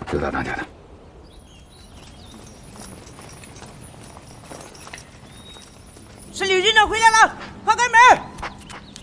就到张家的。 是刘军长回来了，快开门！